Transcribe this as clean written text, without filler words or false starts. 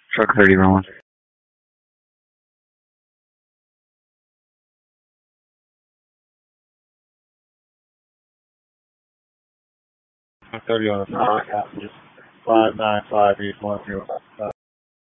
Truck 30 rolling. Truck 30 on the 595 East 1